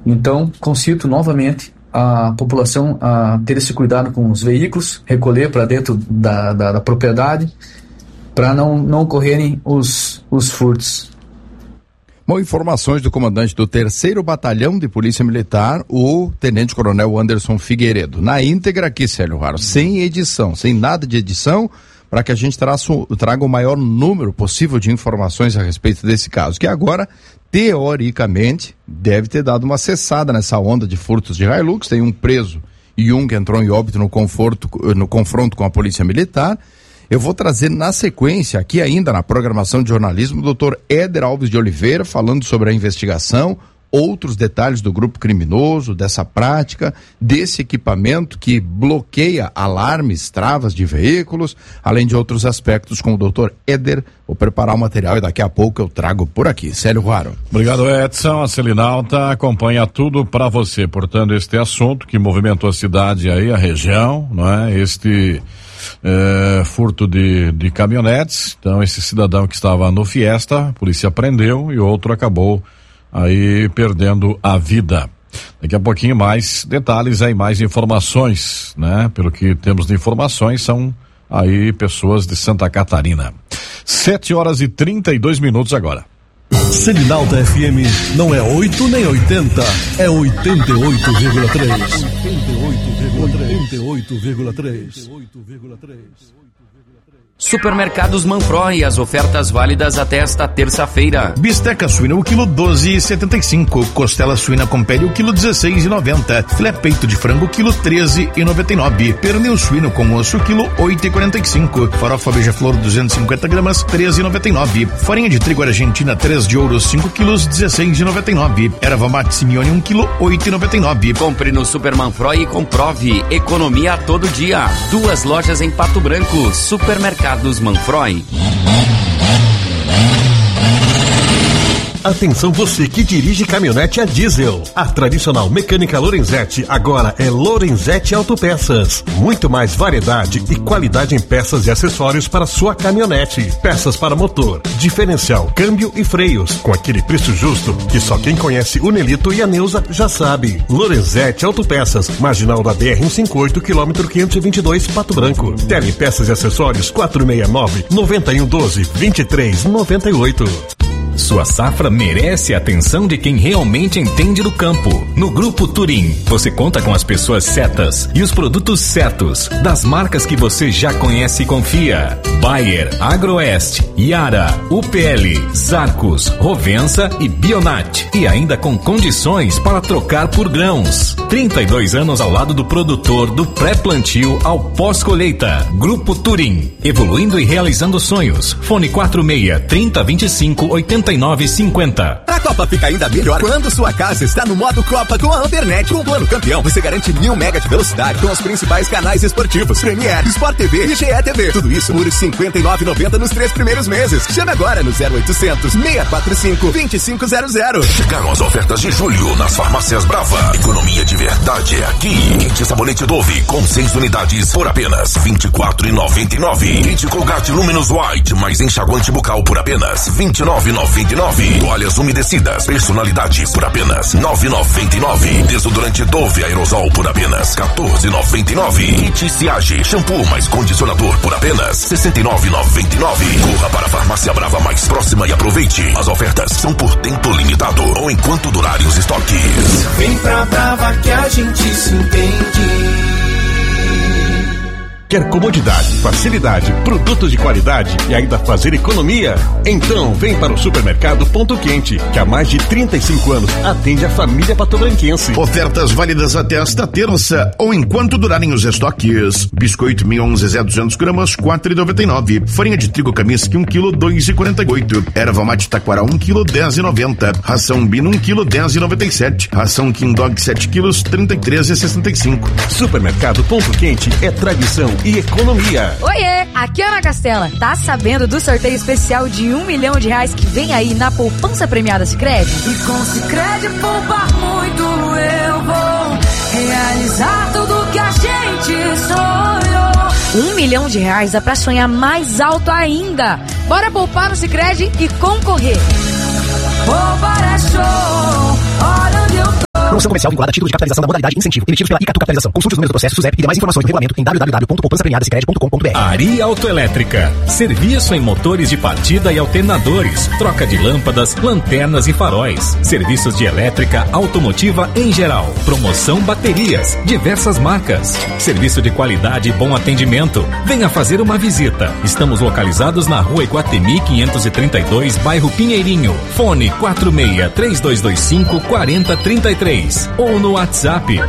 Então, concito novamente a população a ter esse cuidado com os veículos, recolher para dentro da propriedade, para não ocorrerem os furtos. Bom, informações do comandante do 3º Batalhão de Polícia Militar, o Tenente Coronel Anderson Figueiredo. Na íntegra aqui, Célio Raro, sem edição, sem nada de edição, para que a gente traga o maior número possível de informações a respeito desse caso, que agora, teoricamente, deve ter dado uma cessada nessa onda de furtos de Hilux. Tem um preso e um que entrou em óbito no confronto com a Polícia Militar. Eu vou trazer na sequência, aqui ainda na programação de jornalismo, o Dr. Éder Alves de Oliveira, falando sobre a investigação, outros detalhes do grupo criminoso, dessa prática, desse equipamento que bloqueia alarmes, travas de veículos, além de outros aspectos com o Dr. Éder. Vou preparar o material e daqui a pouco eu trago por aqui. Célio Ruaro. Obrigado, Edson. A Selinalta acompanha tudo para você. Portanto, este assunto que movimentou a cidade aí, a região, não é? Furto de caminhonetes. Então, esse cidadão que estava no Fiesta, a polícia prendeu e outro acabou aí perdendo a vida. Daqui a pouquinho mais detalhes aí, mais informações, né? Pelo que temos de informações, são aí pessoas de Santa Catarina. 7h32 agora. Selinalta FM não é 8 nem 80, é 88,3. 88,3. Supermercados Manfroy, as ofertas válidas até esta terça-feira. Bisteca suína o quilo 12,75, costela suína com pele o quilo 16,90, filé peito de frango o quilo 13,99, pernil suíno com osso o quilo 8,45, farofa beija-flor 250 gramas 13,99, farinha de trigo argentina 3 de ouro 5 quilos 16,99, erva mate Simeone 1 quilo 8,99. Compre no Super Manfroy e comprove economia a todo dia. 2 lojas em Pato Branco. Supermercados Manfroy. Atenção você que dirige caminhonete a diesel. A tradicional mecânica Lorenzetti agora é Lorenzetti Autopeças. Muito mais variedade e qualidade em peças e acessórios para sua caminhonete. Peças para motor, diferencial, câmbio e freios. Com aquele preço justo que só quem conhece o Nelito e a Neuza já sabe. Lorenzetti Autopeças, marginal da BR-158, quilômetro 522, Pato Branco. Telepeças e acessórios 469-9112-2398. Sua safra merece a atenção de quem realmente entende do campo. No Grupo Turim, você conta com as pessoas certas e os produtos certos, das marcas que você já conhece e confia. Bayer, Agroeste, Yara, UPL, Zarcos, Rovensa e Bionat. E ainda com condições para trocar por grãos. 32 anos ao lado do produtor, do pré-plantio ao pós-colheita. Grupo Turim, evoluindo e realizando sonhos. Fone 46-3025-8950. A Copa fica ainda melhor quando sua casa está no modo Copa com a Ampernet. Com o plano campeão, você garante 1000 MB de velocidade com os principais canais esportivos, Premier, Sport TV e GE TV. Tudo isso por R$ 59,90 nos 3 primeiros meses. Chame agora no 0800 645 2500. Chegaram as ofertas de julho nas farmácias Brava. Economia de verdade é aqui. Kit sabonete Dove com 6 unidades por apenas R$ 24,99. Kit Colgate Luminous White mais enxaguante bucal por apenas R$ 29,99. Toalhas umedecidas personalidade por apenas R$ 9,99. Desodorante Dove aerosol por apenas R$ 14,99. Kit Siage shampoo mais condicionador por apenas R$ 69,99. Corra para a farmácia Brava mais próxima e aproveite. As ofertas são por tempo limitado ou enquanto durarem os estoques. Vem pra Brava que a gente se entende. Quer comodidade, facilidade, produtos de qualidade e ainda fazer economia? Então vem para o Supermercado Ponto Quente, que há mais de 35 anos atende a família patobranquense. Ofertas válidas até esta terça ou enquanto durarem os estoques. Biscoito Mignon Zezé 200 gramas, 4,99. Farinha de trigo Kaminsky 1 kg, 2,48. Erva mate Taquara 1 kg, 10,90. Ração Bino 1 kg, 10,97. Ração King Dog 7 kg, 33,65. Supermercado Ponto Quente é tradição e economia. Oiê, aqui é Ana Castela. Tá sabendo do sorteio especial de R$1 milhão que vem aí na poupança premiada Sicredi? E com Sicredi poupar muito eu vou realizar tudo que a gente sonhou. R$1 milhão é pra sonhar mais alto ainda. Bora poupar no Sicredi e concorrer. Poupar é show, olha onde eu tô. Promoção comercial vinculada a título de capitalização da modalidade incentivo, emitidos pela Icatu Capitalização. Consulte os números do processo SUSEP e demais informações do regulamento em www.poupançapremiadasicredi.com.br. Ari Autoelétrica. Serviço em motores de partida e alternadores. Troca de lâmpadas, lanternas e faróis. Serviços de elétrica automotiva em geral. Promoção baterias. Diversas marcas. Serviço de qualidade e bom atendimento. Venha fazer uma visita. Estamos localizados na Rua Iguatemi 532, bairro Pinheirinho. Fone 46-3225-4033 ou no WhatsApp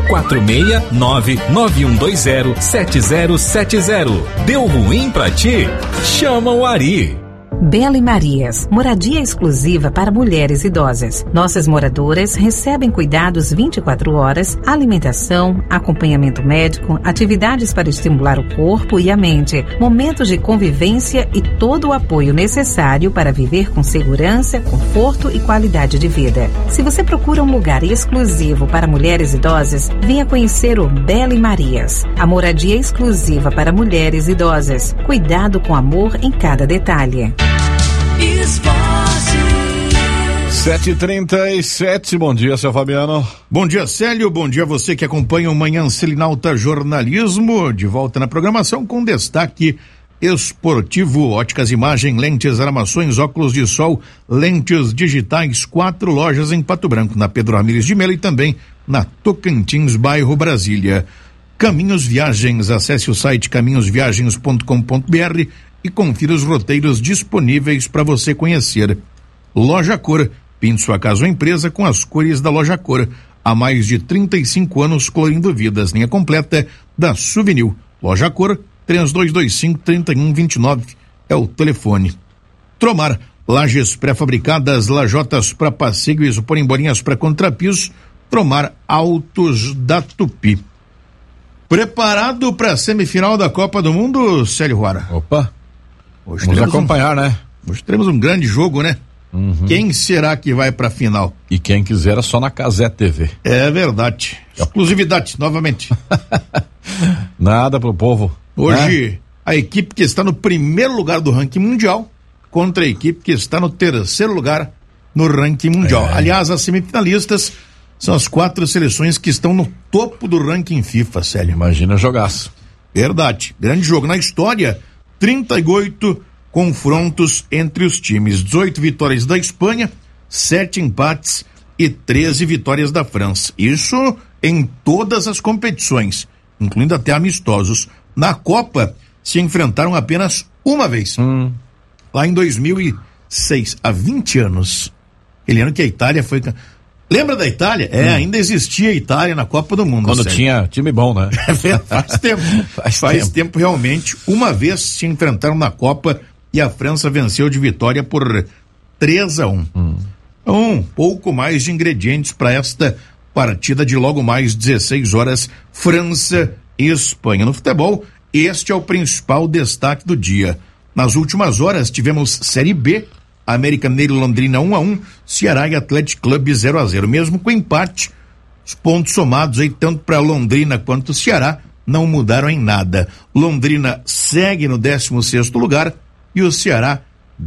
469-9120-7070. Deu ruim pra ti? Chama o Ari. Bela e Marias, moradia exclusiva para mulheres idosas. Nossas moradoras recebem cuidados 24 horas, alimentação, acompanhamento médico, atividades para estimular o corpo e a mente, momentos de convivência e todo o apoio necessário para viver com segurança, conforto e qualidade de vida. Se você procura um lugar exclusivo para mulheres idosas, venha conhecer o Bela e Marias, a moradia exclusiva para mulheres idosas. Cuidado com amor em cada detalhe. 7h37, bom dia, seu Fabiano. Bom dia, Célio, bom dia a você que acompanha o Manhã Selinalta Jornalismo, de volta na programação com destaque esportivo, óticas imagem, lentes, armações, óculos de sol, lentes digitais, 4 lojas em Pato Branco, na Pedro Ramires de Melo e também na Tocantins, bairro Brasília. Caminhos Viagens, acesse o site caminhosviagens.com.br e confira os roteiros disponíveis para você conhecer. Loja Cor, pinte sua casa ou empresa com as cores da Loja Cor. Há mais de 35 anos colorindo vidas. Linha completa da Souvenir. Loja Cor, 3225-3129 é o telefone. Tromar, lajes pré-fabricadas, lajotas para passeio e isopor em bolinhas para contrapiso. Tromar Autos da Tupi. Preparado para a semifinal da Copa do Mundo, Célio Ruara? Opa! Hoje vamos acompanhar, né? Hoje teremos um grande jogo, né? Uhum. Quem será que vai pra final? E quem quiser é só na Casé TV. É verdade. Exclusividade, novamente. Nada pro povo. Hoje, a equipe que está no primeiro lugar do ranking mundial contra a equipe que está no terceiro lugar no ranking mundial. Aliás, as semifinalistas são as 4 seleções que estão no topo do ranking FIFA, Célio. Imagina o jogaço. Verdade. Grande jogo. Na história, 38 confrontos entre os times, 18 vitórias da Espanha, 7 empates e 13 vitórias da França. Isso em todas as competições, incluindo até amistosos. Na Copa, se enfrentaram apenas uma vez, lá em 2006, há 20 anos. Aquele ano que a Itália foi... Lembra da Itália? Ainda existia a Itália na Copa do Mundo. Quando tinha time bom, né? Faz tempo. Faz tempo realmente. Uma vez se enfrentaram na Copa e a França venceu de vitória por 3-1. Um pouco mais de ingredientes para esta partida de logo mais 16 horas, França e Espanha. No futebol, este é o principal destaque do dia. Nas últimas horas tivemos Série B, América Mineiro e Londrina 1-1, Ceará e Atlético Clube 0-0. Mesmo com empate, os pontos somados aí tanto para Londrina quanto Ceará não mudaram em nada. Londrina segue no 16º lugar e o Ceará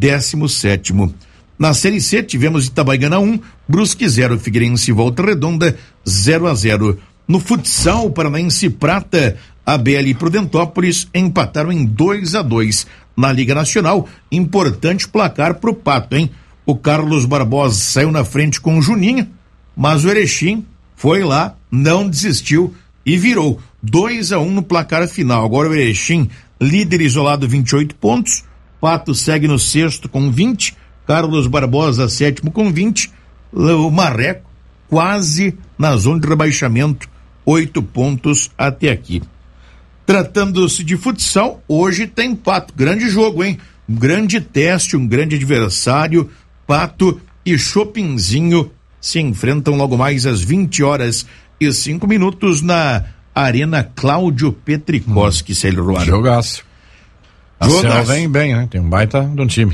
17º. Na Série C tivemos Itabaiana 1, Brusque 0, Figueirense e Volta Redonda 0-0. No futsal, Paranaense e Prata, ABL e Prudentópolis empataram em 2-2. Na Liga Nacional, importante placar pro Pato, hein? O Carlos Barbosa saiu na frente com o Juninho, mas o Erechim foi lá, não desistiu e virou 2-1 no placar final. Agora o Erechim, líder isolado, 28 pontos, Pato segue no 6º com 20, Carlos Barbosa 7º com 20, o Marreco quase na zona de rebaixamento, 8 pontos até aqui. Tratando-se de futsal, hoje tem Pato, grande jogo, hein? Um grande teste, um grande adversário, Pato e Chopinzinho se enfrentam logo mais às 20h05 na Arena Cláudio Petrikowski, Célio Ruara. Jogaço. A Céu vem bem, né? Tem um baita de um time.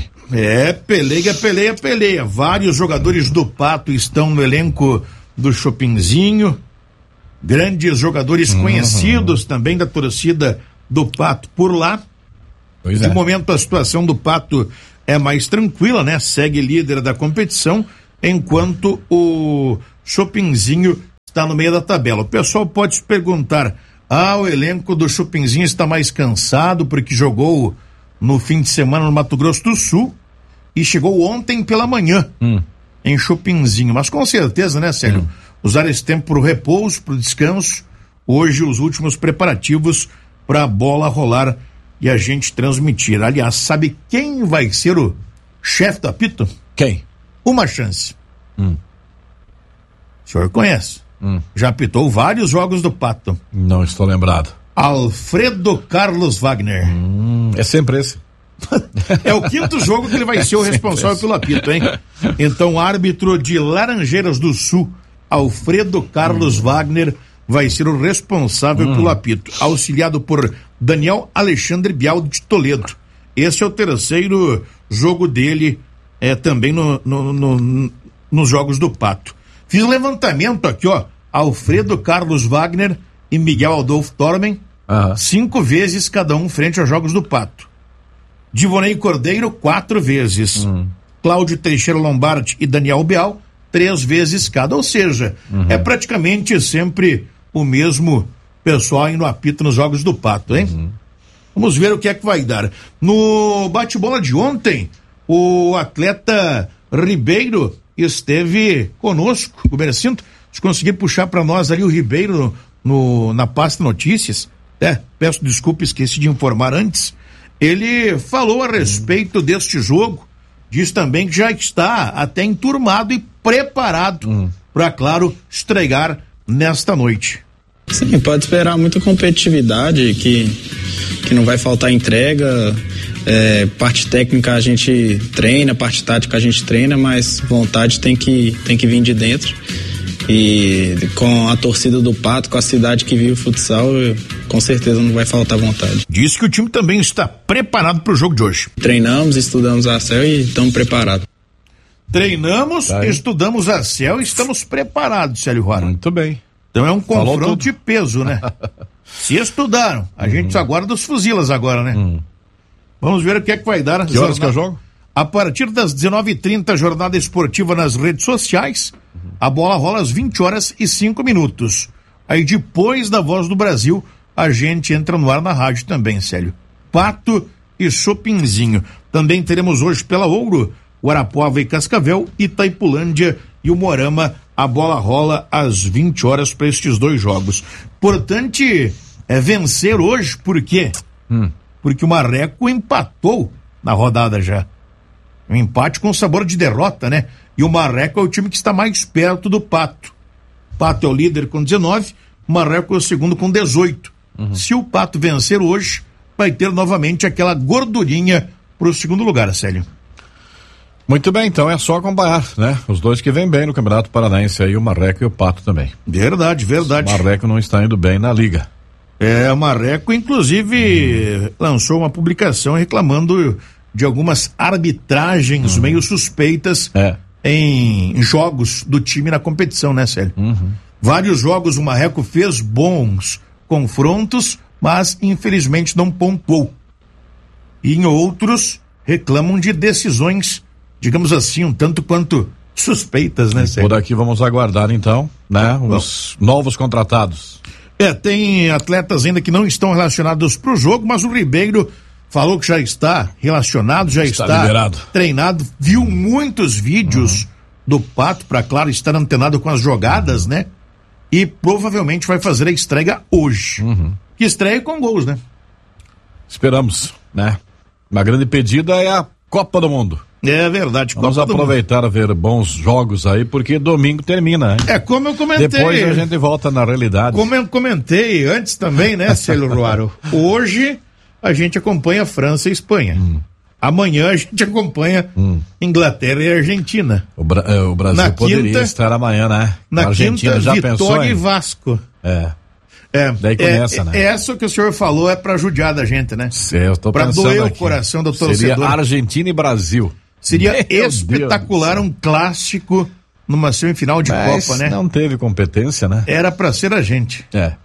Peleia. Vários jogadores do Pato estão no elenco do Chopinzinho. Grandes jogadores conhecidos também da torcida do Pato por lá. No momento a situação do Pato é mais tranquila, né? Segue líder da competição, enquanto o Chopinzinho está está no meio da tabela. O pessoal pode se perguntar, o elenco do Chupinzinho está mais cansado porque jogou no fim de semana no Mato Grosso do Sul e chegou ontem pela manhã em Chupinzinho, mas com certeza, né, Célio? Usar esse tempo para o repouso, para o descanso, hoje os últimos preparativos para a bola rolar e a gente transmitir. Aliás, sabe quem vai ser o chefe do apito? Quem? Uma chance. O senhor conhece? Já apitou vários jogos do Pato. Não estou lembrado. Alfredo Carlos Wagner. É sempre esse. É o 5º jogo que ele vai ser o responsável pelo apito, hein? Então, árbitro de Laranjeiras do Sul, Alfredo Carlos Wagner, vai ser o responsável pelo apito, auxiliado por Daniel Alexandre Bial de Toledo. Esse é o 3º jogo dele, também nos jogos do Pato. Fiz um levantamento aqui, Alfredo Carlos Wagner e Miguel Adolfo Tormen, 5 vezes cada um frente aos jogos do Pato. Divonei Cordeiro, 4 vezes. Cláudio Teixeira Lombardi e Daniel Bial, 3 vezes cada, ou seja, é praticamente sempre o mesmo pessoal indo apito nos jogos do Pato, hein? Vamos ver o que é que vai dar. No bate-bola de ontem, o atleta Ribeiro esteve conosco, o Bercinto, se conseguir puxar para nós ali o Ribeiro na pasta notícias, peço desculpa, esqueci de informar antes, ele falou a respeito deste jogo, diz também que já está até enturmado e preparado para, claro, estrear nesta noite. Sim, pode esperar muita competitividade, que não vai faltar entrega, parte técnica a gente treina, parte tática a gente treina, mas vontade tem que vir de dentro. E com a torcida do Pato, com a cidade que vive o futsal, com certeza não vai faltar vontade. Diz que o time também está preparado para o jogo de hoje. Treinamos, estudamos a CEL e estamos preparados. Treinamos, estudamos a CEL e estamos preparados, Célio Ruara. Muito bem. Então é um confronto de peso, né? Se estudaram, a gente aguarda os fuzilas agora, né? Vamos ver o que é que vai dar. Que horas que é o jogo? A partir das 19h30, jornada esportiva nas redes sociais. A bola rola às 20h05. Aí depois da Voz do Brasil, a gente entra no ar na rádio também, Célio. Pato e Chopinzinho. Também teremos hoje pela Ouro, Guarapuava e Cascavel, Itaipulândia e o Moarama. A bola rola às 20h para estes 2 jogos. Importante é vencer hoje, por quê? Porque o Marreco empatou na rodada já. Um empate com sabor de derrota, né? E o Marreco é o time que está mais perto do Pato. O Pato é o líder com 19, o Marreco é o segundo com 18. Se o Pato vencer hoje, vai ter novamente aquela gordurinha pro segundo lugar, Célio. Muito bem, então é só acompanhar, né? Os dois que vêm bem no Campeonato Paranaense aí, o Marreco e o Pato também. Verdade. O Marreco não está indo bem na liga. O Marreco, inclusive, lançou uma publicação reclamando de algumas arbitragens meio suspeitas em jogos do time na competição, né, Célio? Vários jogos o Marreco fez bons confrontos, mas infelizmente não pontuou. E em outros reclamam de decisões, digamos assim, um tanto quanto suspeitas, né, Célio? Por aqui vamos aguardar então, né, os novos contratados. Tem atletas ainda que não estão relacionados pro jogo, mas o Ribeiro falou que já está relacionado, já está liberado, treinado, viu muitos vídeos do Pato para, claro, estar antenado com as jogadas, né? E provavelmente vai fazer a estreia hoje. Que estreia com gols, né? Esperamos, né? Uma grande pedida é a Copa do Mundo. É verdade. Vamos aproveitar a ver bons jogos aí, porque domingo termina, né? Como eu comentei. Depois a gente volta na realidade. Como eu comentei antes também, né, Célio Ruaro? Hoje a gente acompanha França e Espanha. Amanhã a gente acompanha Inglaterra e Argentina. O Brasil poderia estar amanhã, né? Na Argentina quinta, já Vitória pensou e Vasco. Daí começa, né? Essa que o senhor falou é pra judiar da gente, né? Eu tô pra pensando doer aqui. O coração do torcedor. Seria Argentina e Brasil. Seria espetacular um clássico numa semifinal de Copa, né? Não teve competência, né? Era pra ser a gente.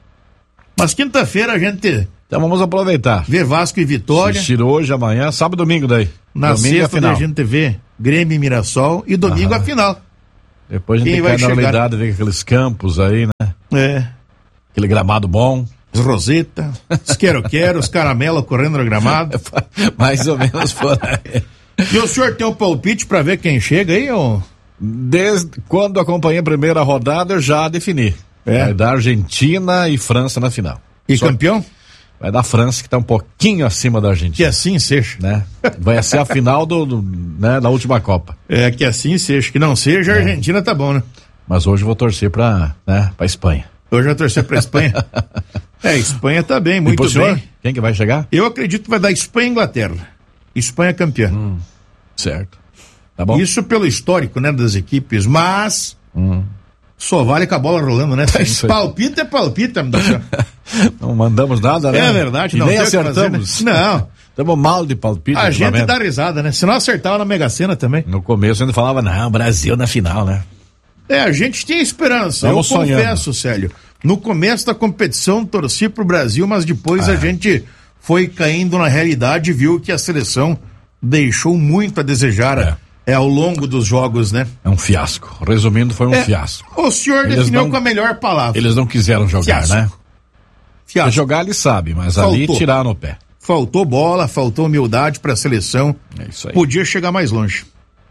Mas quinta-feira a gente... Então vamos aproveitar. Vê Vasco e Vitória. Assistir hoje, amanhã, sábado e domingo daí. Na domingo sexta a gente vê Grêmio e Mirassol e domingo a final. Depois a gente cai na realidade, vê aqueles campos aí, né? É. Aquele gramado bom. As roseta, os quero-quero, os caramelos correndo no gramado. Mais ou menos por aí. E o senhor tem um palpite pra ver quem chega aí, ou? Desde quando acompanhei a primeira rodada, eu já defini. Vai dar Argentina e França na final. E campeão? Vai dar França, que tá um pouquinho acima da Argentina. Que assim seja. Né? Vai ser a final da última Copa. É, que assim seja. Que não seja, a Argentina tá bom, né? Mas hoje eu vou torcer pra Espanha. Hoje vai torcer pra Espanha? Espanha tá bem, muito bem. Quem que vai chegar? Eu acredito que vai dar Espanha e Inglaterra. Espanha campeã. Certo. Tá bom? Isso pelo histórico, né, das equipes, mas só vale com a bola rolando, né? Palpite é palpite, não mandamos nada, né? É verdade, não nem tem acertamos. Fazer, né? Não. Estamos mal de palpite. A gente dá risada, né? Se não acertava na Mega Sena também. No começo ainda falava, não, Brasil na final, né? A gente tinha esperança. Eu confesso, Célio. No começo da competição, torci pro Brasil, mas depois a gente foi caindo na realidade e viu que a seleção deixou muito a desejar ao longo dos jogos, né? É um fiasco. Resumindo, foi um fiasco. O senhor definiu com a melhor palavra. Eles não quiseram jogar, fiasco. Né? Fiasco. Jogar ele sabe, mas Faltou. Ali tiraram o pé. Faltou bola, faltou humildade pra seleção. É isso aí. Podia chegar mais longe.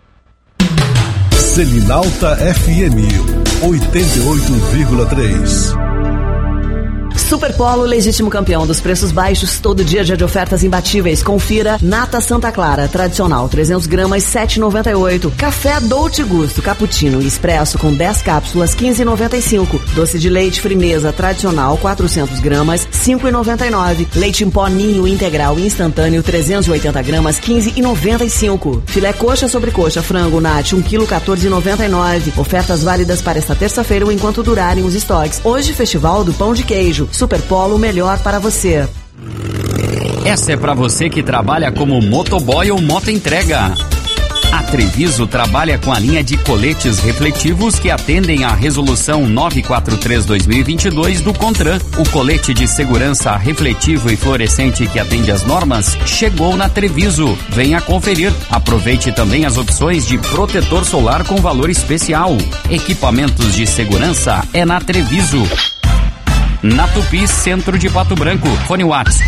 Selinalta FM 88,3. Super Polo, legítimo campeão dos preços baixos, todo dia de ofertas imbatíveis. Confira: nata Santa Clara, tradicional, 300 gramas, 7,98. Café Dolce Gusto, cappuccino e expresso com 10 cápsulas, 15,95. Doce de leite Frimeza, tradicional, 400 gramas, 5,99. Leite em pó Ninho integral instantâneo, 380 gramas, 15,95. Filé coxa sobre coxa, frango Nat, 1 kg, 14,99. Ofertas válidas para esta terça-feira ou enquanto durarem os estoques. Hoje, Festival do Pão de Queijo. Super Polo, melhor para você. Essa é para você que trabalha como motoboy ou motoentrega. A Treviso trabalha com a linha de coletes refletivos que atendem à resolução 943/2022 do CONTRAN. O colete de segurança refletivo e fluorescente que atende às normas chegou na Treviso. Venha conferir. Aproveite também as opções de protetor solar com valor especial. Equipamentos de segurança é na Treviso. Na Tupi, centro de Pato Branco. Fone WhatsApp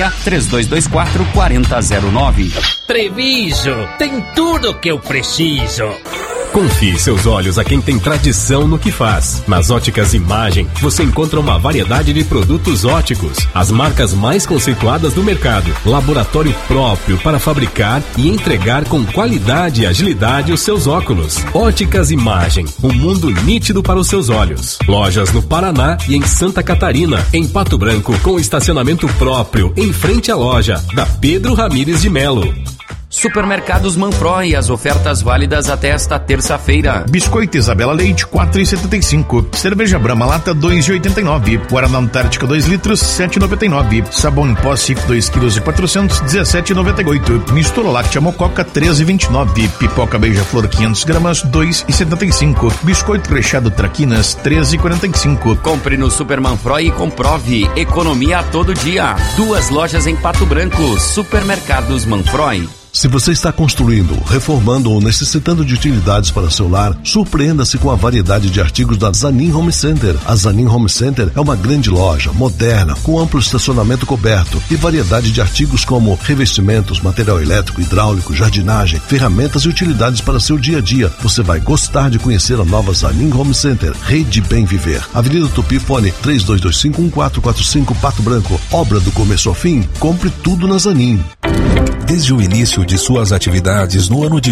46-3224-4009. Treviso, tem tudo que eu preciso. Confie seus olhos a quem tem tradição no que faz. Nas Óticas Imagem, você encontra uma variedade de produtos óticos, as marcas mais conceituadas do mercado, laboratório próprio para fabricar e entregar com qualidade e agilidade os seus óculos. Óticas Imagem, um mundo nítido para os seus olhos. Lojas no Paraná e em Santa Catarina, em Pato Branco, com estacionamento próprio, em frente à loja, da Pedro Ramires de Melo. Supermercados Manfroy, as ofertas válidas até esta terça-feira. Biscoito Isabela Leite, 4,75. Cerveja Brahma Lata, 2,89. Guaraná Antártica, 2 litros, 7,99. Sabão em pó Cif, 2 quilos e 400, 17,98. Mistura láctea Mococa, 13,29. Pipoca Beija-Flor, 500 gramas, 2,75. Biscoito recheado Traquinas, 13,45. Compre no Super Manfroy e comprove. Economia a todo dia. 2 lojas em Pato Branco. Supermercados Manfroy. Se você está construindo, reformando ou necessitando de utilidades para seu lar, surpreenda-se com a variedade de artigos da Zanin Home Center. A Zanin Home Center é uma grande loja, moderna, com amplo estacionamento coberto e variedade de artigos como revestimentos, material elétrico, hidráulico, jardinagem, ferramentas e utilidades para seu dia a dia. Você vai gostar de conhecer a nova Zanin Home Center, Rede Bem Viver. Avenida Tupi, fone 3225-1445, Pato Branco. Obra do começo ao fim, compre tudo na Zanin. Desde o início de suas atividades no ano de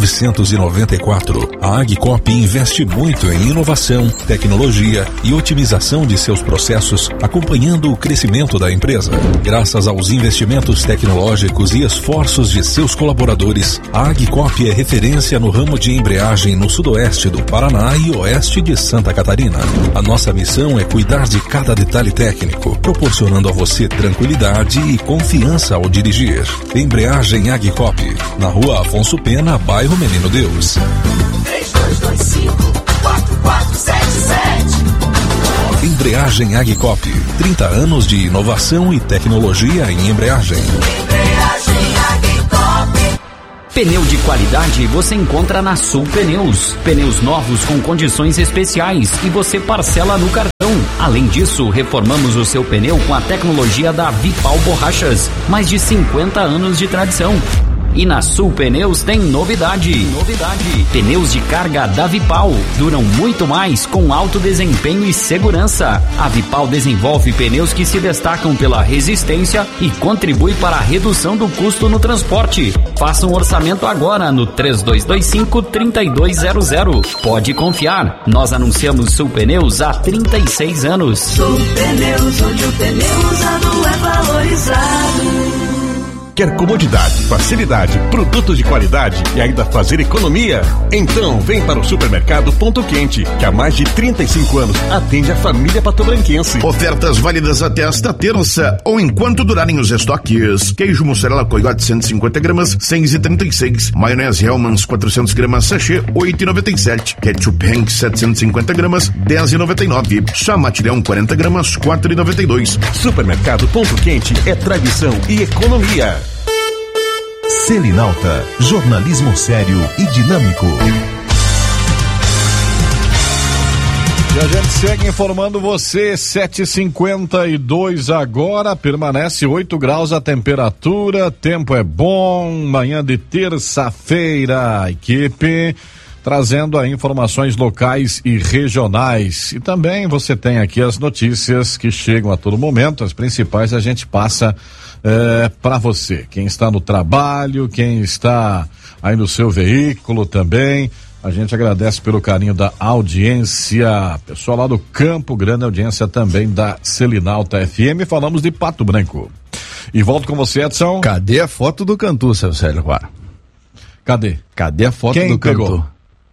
1994, a Agcop investe muito em inovação, tecnologia e otimização de seus processos, acompanhando o crescimento da empresa. Graças aos investimentos tecnológicos e esforços de seus colaboradores, a Agcop é referência no ramo de embreagem no sudoeste do Paraná e oeste de Santa Catarina. A nossa missão é cuidar de cada detalhe técnico, proporcionando a você tranquilidade e confiança ao dirigir. Embreagem Agcop, na Rua Afonso Pena, bairro Menino Deus. 3225-4477. Embreagem Agcop, 30 anos de inovação e tecnologia em embreagem. Embreagem Agcop. Pneu de qualidade você encontra na Sul Pneus. Pneus novos com condições especiais e você parcela no cartão. Além disso, reformamos o seu pneu com a tecnologia da Vipal Borrachas. Mais de 50 anos de tradição. E na Sul Pneus tem novidade. Pneus de carga da Vipal duram muito mais com alto desempenho e segurança. A Vipal desenvolve pneus que se destacam pela resistência e contribui para a redução do custo no transporte. Faça um orçamento agora no 3225-3200. Pode confiar, nós anunciamos Sul Pneus há 36 anos. Sul Pneus, onde o pneu usado é valorizado. Quer comodidade, facilidade, produtos de qualidade e ainda fazer economia? Então vem para o Supermercado Ponto Quente, que há mais de 35 anos atende a família patobranquense. Ofertas válidas até esta terça ou enquanto durarem os estoques. Queijo mussarela coiote 150 gramas, 6,36. Maionese Hellmann's 400 gramas, sachê 8,97. Ketchup Henk 750 gramas, 10,99. Chamatilhão 40 gramas, 4,92. Supermercado Ponto Quente é tradição e economia. Selinalta, jornalismo sério e dinâmico. E a gente segue informando você, 7h52 agora, permanece 8 graus a temperatura, tempo é bom, manhã de terça-feira, a equipe trazendo aí informações locais e regionais. E também você tem aqui as notícias que chegam a todo momento, as principais a gente passa para você. Quem está no trabalho, quem está aí no seu veículo também. A gente agradece pelo carinho da audiência. Pessoal lá do Campo Grande, audiência também da Selinalta FM. Falamos de Pato Branco. E volto com você, Edson. Cadê a foto do Cantu, seu Célio Guara? Cadê? Cadê a foto Quem do pegou? Cantu?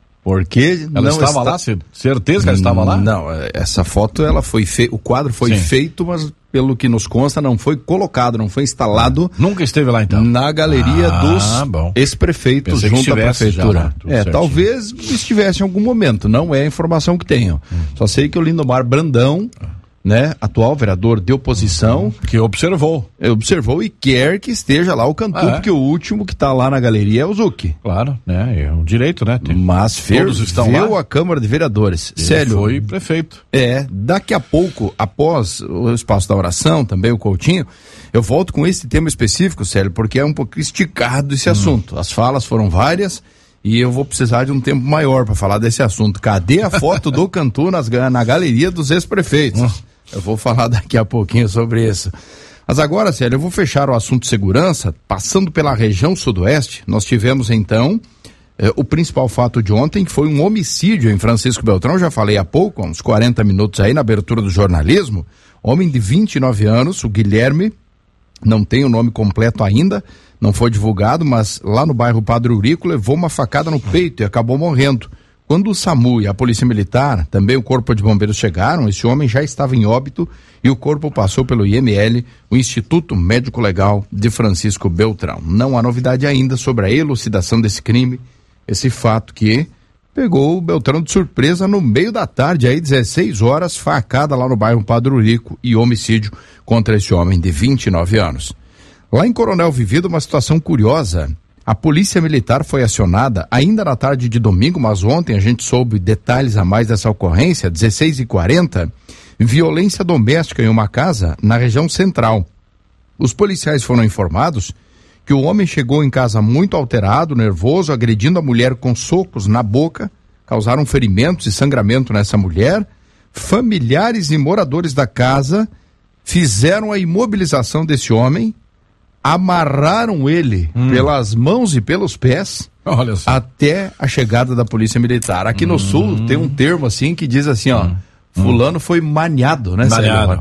Porque ela não estava lá? Certeza que ela estava lá? Não, essa foto ela foi o quadro foi feito, mas pelo que nos consta não foi colocado, não foi instalado. Nunca esteve lá então? Na galeria dos ex-prefeitos junto à prefeitura. Talvez estivesse em algum momento, não é a informação que tenho. Só sei que o Lindomar Brandão, né, atual vereador de oposição, que observou e quer que esteja lá o Cantu, porque o último que está lá na galeria é o Zucchi. Claro, né, é um direito, né? Mas todos estão lá. a Câmara de Vereadores. Ele Sério. foi prefeito. Daqui a pouco, após o espaço da oração, também o Coutinho, eu volto com esse tema específico, Sério, porque é um pouco esticado esse assunto. As falas foram várias. E eu vou precisar de um tempo maior para falar desse assunto. Cadê a foto do Cantu na galeria dos ex-prefeitos? Eu vou falar daqui a pouquinho sobre isso. Mas agora, Célio, eu vou fechar o assunto segurança, passando pela região sudoeste. Nós tivemos, então, o principal fato de ontem, que foi um homicídio em Francisco Beltrão. Já falei há pouco, há uns 40 minutos aí, na abertura do jornalismo. Homem de 29 anos, o Guilherme, não tem o nome completo ainda, não foi divulgado, mas lá no bairro Padre Eurico levou uma facada no peito e acabou morrendo. Quando o SAMU e a Polícia Militar, também o Corpo de Bombeiros chegaram, esse homem já estava em óbito e o corpo passou pelo IML, o Instituto Médico Legal de Francisco Beltrão. Não há novidade ainda sobre a elucidação desse crime, esse fato que pegou o Beltrão de surpresa no meio da tarde, aí 16 horas, facada lá no bairro Padre Eurico e homicídio contra esse homem de 29 anos. Lá em Coronel Vivido, uma situação curiosa. A Polícia Militar foi acionada ainda na tarde de domingo, mas ontem a gente soube detalhes a mais dessa ocorrência, 16h40, violência doméstica em uma casa na região central. Os policiais foram informados que o homem chegou em casa muito alterado, nervoso, agredindo a mulher com socos na boca, causaram ferimentos e sangramento nessa mulher. Familiares e moradores da casa fizeram a imobilização desse homem, amarraram ele pelas mãos e pelos pés até a chegada da Polícia Militar. Aqui no Sul tem um termo assim que diz assim, fulano foi maniado, né?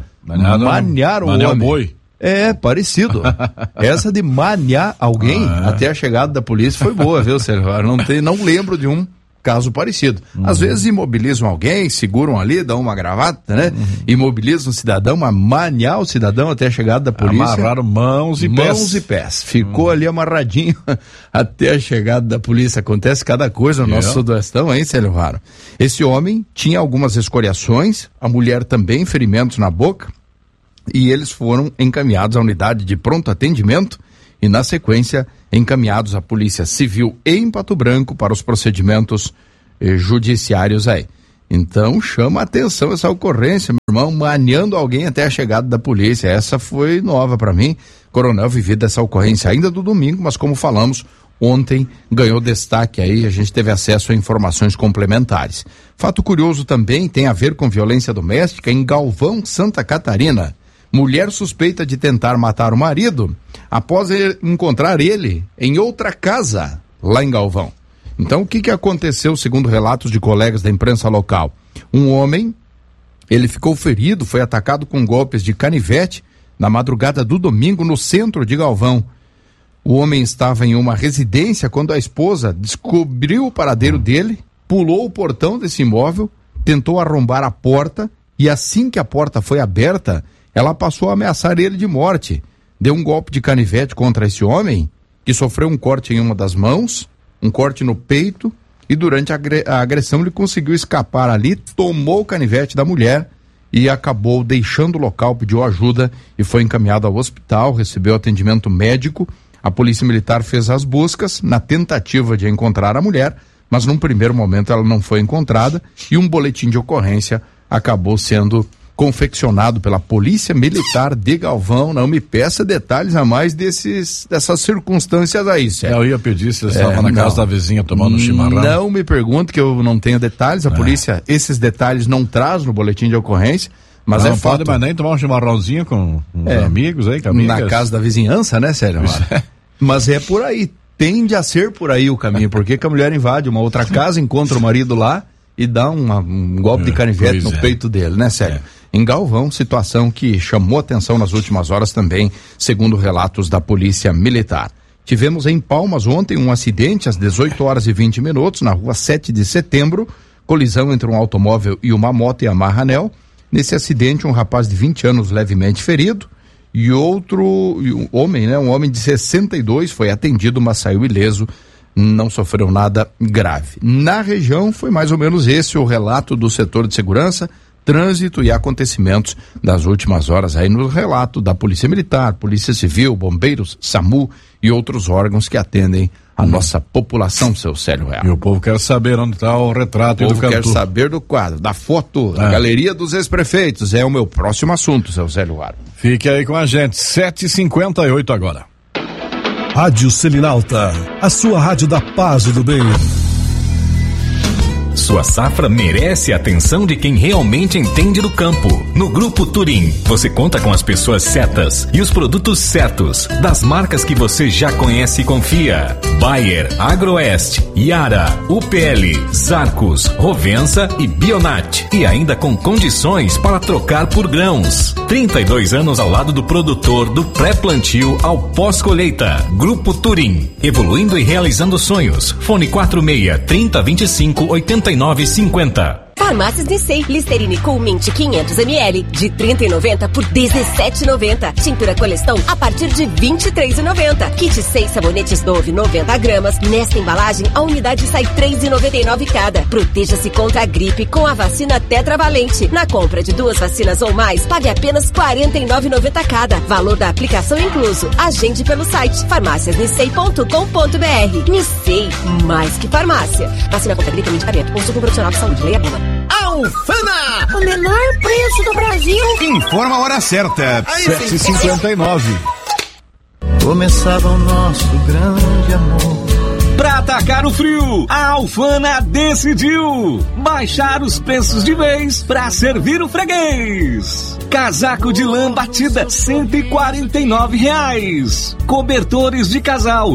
Maniaram o homem. Boi. É, parecido. Essa de maniar alguém até a chegada da polícia foi boa, viu, Sérgio? Não lembro de um caso parecido. Às vezes imobilizam alguém, seguram ali, dão uma gravata, né? Imobilizam o cidadão, mas maniar o cidadão até a chegada da polícia. Amarraram mãos e pés. Ficou ali amarradinho até a chegada da polícia. Acontece cada coisa no nosso sudoestão, hein, Célio Varo? Esse homem tinha algumas escoriações, a mulher também, ferimentos na boca, e eles foram encaminhados à unidade de pronto atendimento e, na sequência, encaminhados à Polícia Civil em Pato Branco para os procedimentos judiciários aí. Então chama a atenção essa ocorrência, meu irmão, maniando alguém até a chegada da polícia. Essa foi nova para mim. Coronel, vivi dessa ocorrência ainda do domingo, mas como falamos, ontem ganhou destaque aí, a gente teve acesso a informações complementares. Fato curioso também tem a ver com violência doméstica em Galvão, Santa Catarina. Mulher suspeita de tentar matar o marido após encontrar ele em outra casa lá em Galvão. Então, o que aconteceu segundo relatos de colegas da imprensa local? Um homem, ele ficou ferido, foi atacado com golpes de canivete na madrugada do domingo no centro de Galvão. O homem estava em uma residência quando a esposa descobriu o paradeiro dele, pulou o portão desse imóvel, tentou arrombar a porta e assim que a porta foi aberta, ela passou a ameaçar ele de morte. Deu um golpe de canivete contra esse homem, que sofreu um corte em uma das mãos, um corte no peito, e durante a agressão ele conseguiu escapar ali, tomou o canivete da mulher e acabou deixando o local, pediu ajuda e foi encaminhado ao hospital, recebeu atendimento médico. A Polícia Militar fez as buscas na tentativa de encontrar a mulher, mas num primeiro momento ela não foi encontrada e um boletim de ocorrência acabou sendo confeccionado pela Polícia Militar de Galvão. Não me peça detalhes a mais dessas circunstâncias aí, Sérgio. Eu ia pedir se você estava na casa da vizinha tomando um chimarrão. Não me pergunte, que eu não tenho detalhes. A polícia, esses detalhes não traz no boletim de ocorrência, mas não é fato. Não pode mais nem tomar um chimarrãozinho com os amigos aí, com amigas. Na casa da vizinhança, né, Sérgio? Mas é por aí, tende a ser por aí o caminho, porque que a mulher invade uma outra casa, encontra o marido lá e dá um golpe de canivete no peito dele, né, Sérgio? Em Galvão, situação que chamou atenção nas últimas horas também, segundo relatos da Polícia Militar. Tivemos em Palmas ontem um acidente às 18h20, na rua 7 de setembro, colisão entre um automóvel e uma moto Yamaha Anel. Nesse acidente, um rapaz de 20 anos levemente ferido e um homem de 62 foi atendido, mas saiu ileso, não sofreu nada grave. Na região foi mais ou menos esse o relato do setor de segurança, trânsito e acontecimentos das últimas horas aí no relato da Polícia Militar, Polícia Civil, Bombeiros, SAMU e outros órgãos que atendem a nossa população, seu Célio Real. E o povo quer saber onde está o retrato do cantor. O povo quer saber do quadro, da foto, da galeria dos ex-prefeitos. É o meu próximo assunto, seu Célio Real. Fique aí com a gente, 7h58 agora. Rádio Selinalta, a sua rádio da paz e do bem. Sua safra merece a atenção de quem realmente entende do campo. No Grupo Turim, você conta com as pessoas certas e os produtos certos, das marcas que você já conhece e confia. Bayer, Agroeste, Yara, UPL, Zarcos, Rovensa e Bionat. E ainda com condições para trocar por grãos. 32 anos ao lado do produtor, do pré-plantio ao pós-colheita. Grupo Turim, evoluindo e realizando sonhos. Fone 46-3025-8950. Farmácias Nissei, Listerine Cool Mint 500ml de R$ 30,90 por R$ 17,90. Tintura Colestão a partir de R$ 23,90. Kit 6 sabonetes Dove 90 gramas. Nesta embalagem, a unidade sai R$ 3,99 cada. Proteja-se contra a gripe com a vacina Tetravalente. Na compra de 2 vacinas ou mais, pague apenas R$ 49,90 cada. Valor da aplicação incluso. Agende pelo site farmáciasnissei.com.br. Nissei, mais que farmácia. Vacina contra gripe e medicamento. Consumo com profissional de saúde. Leia a bula. Alfama! O menor preço do Brasil. Informa a hora certa. 7h59. Começava o nosso grande amor. Pra atacar o frio, a Alfana decidiu baixar os preços de vez pra servir o freguês. Casaco de lã batida, R$ 149. Cobertores de casal, R$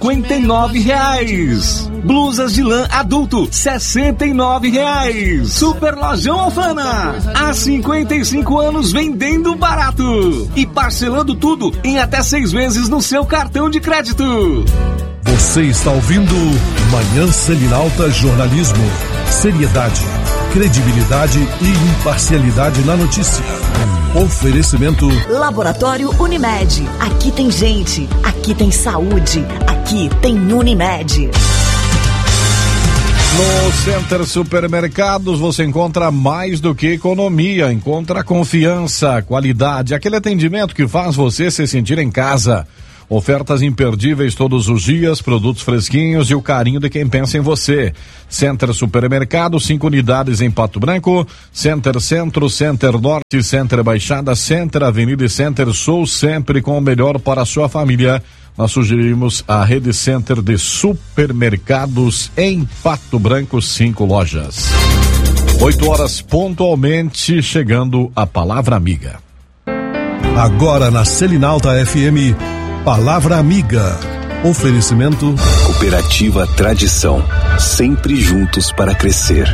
59. Blusas de lã adulto, R$ 69. Super Lojão Alfana, há 55 anos vendendo barato e parcelando tudo em até 6 vezes no seu cartão de crédito. Você está ouvindo Manhã Selinalta Jornalismo. Seriedade, credibilidade e imparcialidade na notícia. Oferecimento Laboratório Unimed. Aqui tem gente, aqui tem saúde, aqui tem Unimed. No Center Supermercados você encontra mais do que economia, encontra confiança, qualidade, aquele atendimento que faz você se sentir em casa. Ofertas imperdíveis todos os dias, produtos fresquinhos e o carinho de quem pensa em você. Center Supermercado, 5 unidades em Pato Branco, Center Centro, Center Norte, Center Baixada, Center Avenida e Center Sul, sempre com o melhor para a sua família. Nós sugerimos a Rede Center de Supermercados em Pato Branco, 5 lojas. 8 horas pontualmente, chegando a Palavra Amiga. Agora na Selinalta FM, Palavra Amiga. Oferecimento Cooperativa Tradição, sempre juntos para crescer.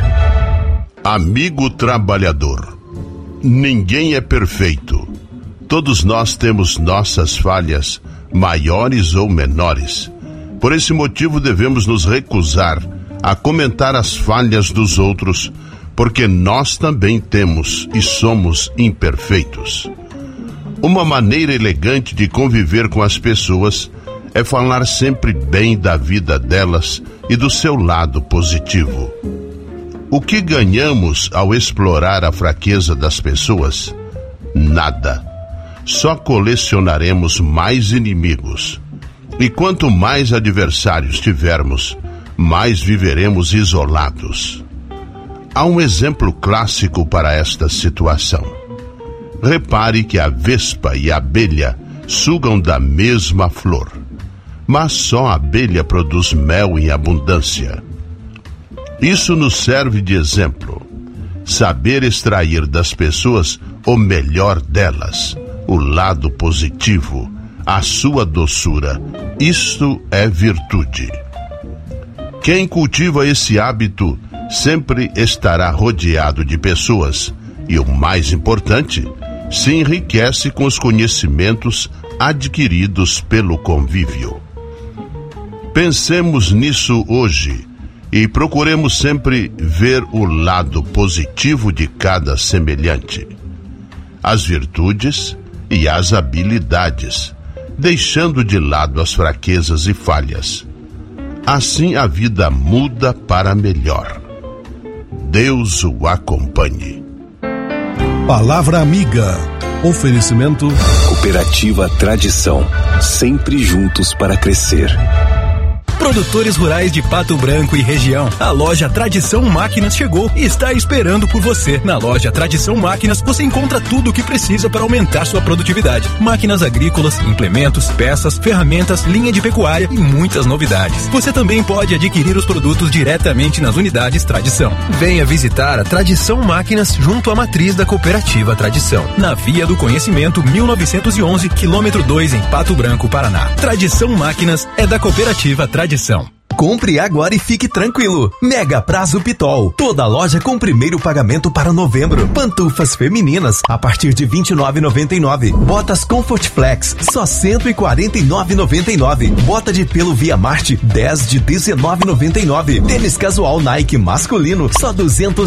Amigo trabalhador, ninguém é perfeito. Todos nós temos nossas falhas, maiores ou menores. Por esse motivo devemos nos recusar a comentar as falhas dos outros, porque nós também temos e somos imperfeitos. Uma maneira elegante de conviver com as pessoas é falar sempre bem da vida delas e do seu lado positivo. O que ganhamos ao explorar a fraqueza das pessoas? Nada. Só colecionaremos mais inimigos. E quanto mais adversários tivermos, mais viveremos isolados. Há um exemplo clássico para esta situação. Repare que a vespa e a abelha sugam da mesma flor, mas só a abelha produz mel em abundância. Isso nos serve de exemplo. Saber extrair das pessoas o melhor delas, o lado positivo, a sua doçura, isto é virtude. Quem cultiva esse hábito sempre estará rodeado de pessoas e, o mais importante, se enriquece com os conhecimentos adquiridos pelo convívio. Pensemos nisso hoje e procuremos sempre ver o lado positivo de cada semelhante, as virtudes e as habilidades, deixando de lado as fraquezas e falhas. Assim a vida muda para melhor. Deus o acompanhe. Palavra Amiga. Oferecimento Cooperativa Tradição, sempre juntos para crescer. Produtores rurais de Pato Branco e região. A loja Tradição Máquinas chegou e está esperando por você. Na loja Tradição Máquinas você encontra tudo o que precisa para aumentar sua produtividade. Máquinas agrícolas, implementos, peças, ferramentas, linha de pecuária e muitas novidades. Você também pode adquirir os produtos diretamente nas unidades Tradição. Venha visitar a Tradição Máquinas junto à matriz da Cooperativa Tradição, na Via do Conhecimento 1911, quilômetro 2 em Pato Branco, Paraná. Tradição Máquinas é da Cooperativa Tradição. Compre agora e fique tranquilo. Mega Prazo Pitol. Toda loja com primeiro pagamento para novembro. Pantufas femininas a partir de R$ 29,99. Botas Comfort Flex só R$ 149,99. Bota de pelo Via Marte 10 de R$ 19,99. Tênis casual Nike masculino só R$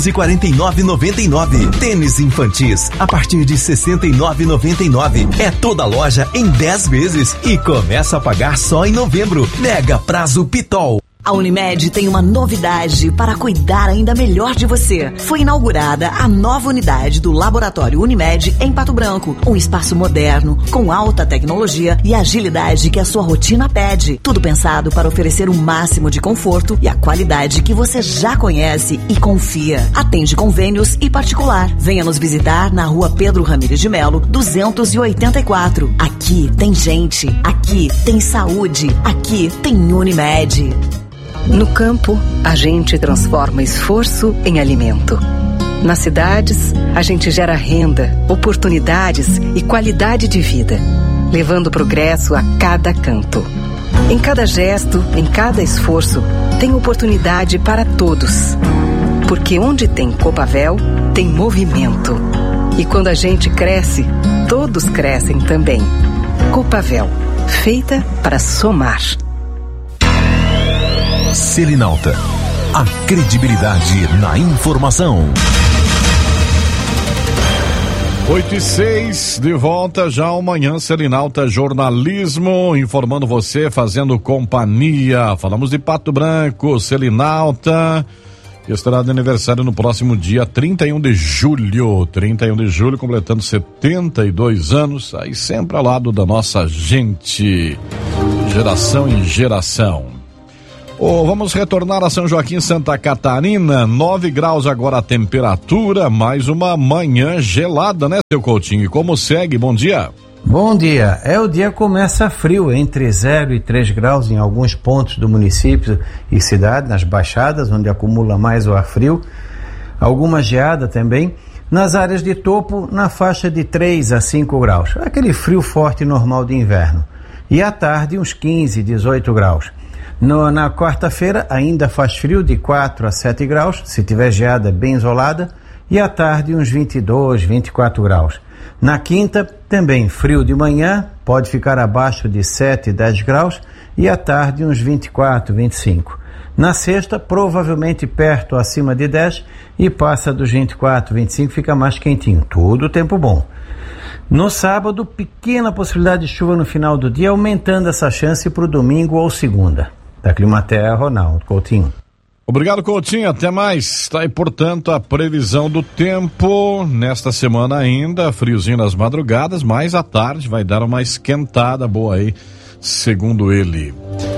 249,99. Tênis infantis a partir de R$ 69,99. É toda loja em 10 vezes e começa a pagar só em novembro. Mega Prazo Pitol. A Unimed tem uma novidade para cuidar ainda melhor de você. Foi inaugurada a nova unidade do Laboratório Unimed em Pato Branco. Um espaço moderno, com alta tecnologia e agilidade que a sua rotina pede. Tudo pensado para oferecer o máximo de conforto e a qualidade que você já conhece e confia. Atende convênios e particular. Venha nos visitar na Rua Pedro Ramires de Melo, 284. Aqui tem gente, aqui tem saúde, aqui tem Unimed. No campo, a gente transforma esforço em alimento. Nas cidades, a gente gera renda, oportunidades e qualidade de vida, levando progresso a cada canto. Em cada gesto, em cada esforço, tem oportunidade para todos. Porque onde tem Copavel, tem movimento. E quando a gente cresce, todos crescem também. Copavel, feita para somar. Selinalta, a credibilidade na informação. 8:06, de volta já amanhã, Selinalta Jornalismo, informando você, fazendo companhia. Falamos de Pato Branco, Selinalta, que estará de aniversário no próximo dia 31 de julho. 31 de julho, completando 72 anos, aí sempre ao lado da nossa gente, geração em geração. Vamos retornar a São Joaquim, Santa Catarina, 9 graus agora a temperatura, mais uma manhã gelada, né, seu Coutinho? E como segue? Bom dia. Bom dia. O dia começa frio, entre 0 e 3 graus em alguns pontos do município e cidade, nas baixadas, onde acumula mais o ar frio. Alguma geada também. Nas áreas de topo, na faixa de 3 a 5 graus. Aquele frio forte normal de inverno. E à tarde, uns 15, 18 graus. Na quarta-feira, ainda faz frio de 4 a 7 graus, se tiver geada bem isolada. E à tarde, uns 22, 24 graus. Na quinta, também frio de manhã, pode ficar abaixo de 7, 10 graus, e à tarde uns 24, 25. Na sexta, provavelmente perto acima de 10 e passa dos 24, 25, fica mais quentinho. Tudo tempo bom. No sábado, pequena possibilidade de chuva no final do dia, aumentando essa chance para o domingo ou segunda. Da Climaterra, Ronaldo Coutinho. Obrigado, Coutinho, até mais. Está aí, portanto, a previsão do tempo nesta semana ainda, friozinho nas madrugadas, mas à tarde vai dar uma esquentada boa aí, segundo ele.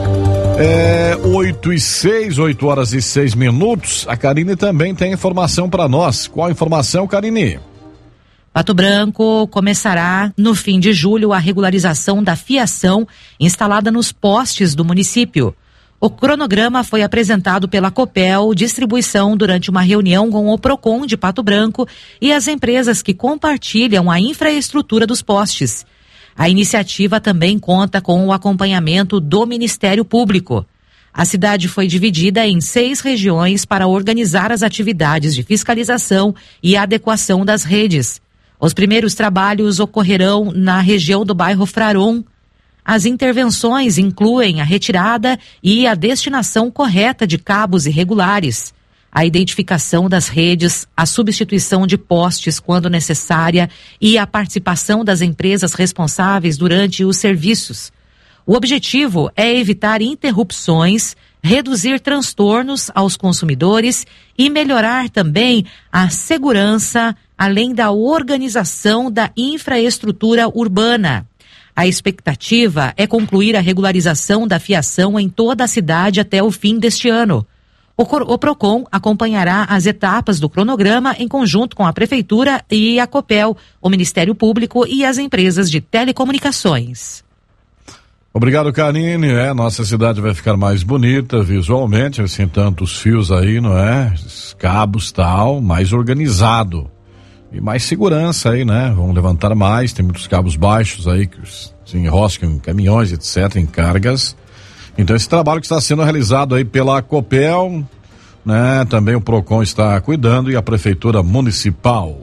8 horas e 6 minutos, a Karine também tem informação para nós. Qual a informação, Karine? Pato Branco começará no fim de julho a regularização da fiação instalada nos postes do município. O cronograma foi apresentado pela Copel Distribuição durante uma reunião com o Procon de Pato Branco e as empresas que compartilham a infraestrutura dos postes. A iniciativa também conta com o acompanhamento do Ministério Público. A cidade foi dividida em 6 regiões para organizar as atividades de fiscalização e adequação das redes. Os primeiros trabalhos ocorrerão na região do bairro Fraron. As intervenções incluem a retirada e a destinação correta de cabos irregulares, a identificação das redes, a substituição de postes quando necessária e a participação das empresas responsáveis durante os serviços. O objetivo é evitar interrupções, reduzir transtornos aos consumidores e melhorar também a segurança, além da organização da infraestrutura urbana. A expectativa é concluir a regularização da fiação em toda a cidade até o fim deste ano. O Procon acompanhará as etapas do cronograma em conjunto com a Prefeitura e a Copel, o Ministério Público e as empresas de telecomunicações. Obrigado, Karine. Nossa cidade vai ficar mais bonita visualmente, sem tantos fios aí, não é? Cabos tal, mais organizado. E mais segurança aí, né? Vão levantar mais, tem muitos cabos baixos aí que se enroscam em caminhões, etc., em cargas. Então esse trabalho que está sendo realizado aí pela Copel, né? Também o Procon está cuidando e a Prefeitura Municipal.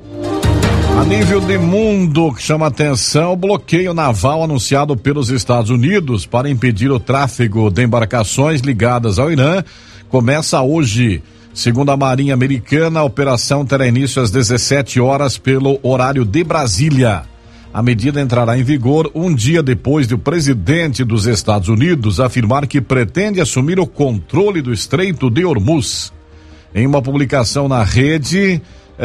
A nível de mundo, que chama atenção, o bloqueio naval anunciado pelos Estados Unidos para impedir o tráfego de embarcações ligadas ao Irã começa hoje. Segundo a Marinha Americana, a operação terá início às 17 horas pelo horário de Brasília. A medida entrará em vigor um dia depois de o presidente dos Estados Unidos afirmar que pretende assumir o controle do Estreito de Hormuz. Em uma publicação na rede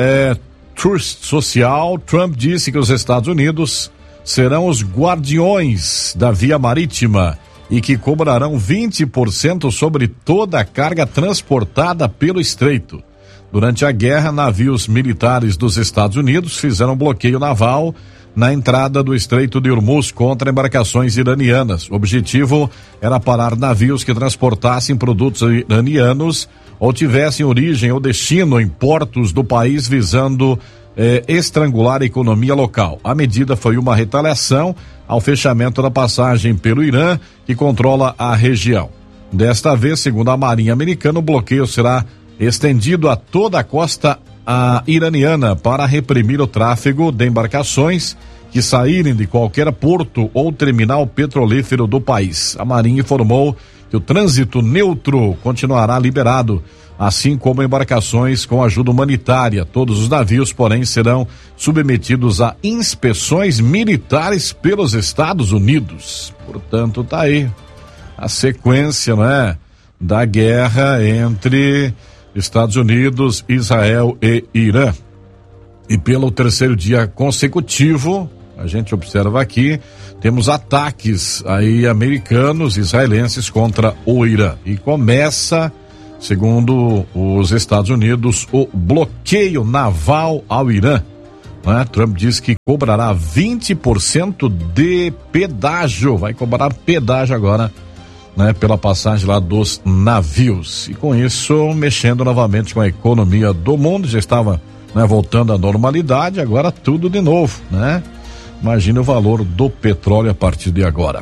Truth Social, Trump disse que os Estados Unidos serão os guardiões da via marítima e que cobrarão 20% sobre toda a carga transportada pelo estreito. Durante a guerra, navios militares dos Estados Unidos fizeram bloqueio naval na entrada do Estreito de Hormuz contra embarcações iranianas. O objetivo era parar navios que transportassem produtos iranianos ou tivessem origem ou destino em portos do país, visando estrangular a economia local. A medida foi uma retaliação ao fechamento da passagem pelo Irã, que controla a região. Desta vez, segundo a Marinha Americana, o bloqueio será estendido a toda a costa iraniana para reprimir o tráfego de embarcações que saírem de qualquer porto ou terminal petrolífero do país. A Marinha informou que o trânsito neutro continuará liberado, assim como embarcações com ajuda humanitária. Todos os navios, porém, serão submetidos a inspeções militares pelos Estados Unidos. Portanto, tá aí a sequência, né, da guerra entre Estados Unidos, Israel e Irã. E pelo terceiro dia consecutivo, a gente observa aqui, temos ataques aí americanos, israelenses contra o Irã. E começa, segundo os Estados Unidos, o bloqueio naval ao Irã. Né? Trump diz que cobrará 20% de pedágio, vai cobrar pedágio agora, né, pela passagem lá dos navios. E com isso, mexendo novamente com a economia do mundo, já estava, né, voltando à normalidade, agora tudo de novo, né? Imagina o valor do petróleo a partir de agora.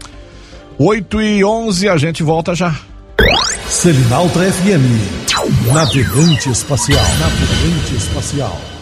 8h11, a gente volta já. Selinalta FM, navegante espacial.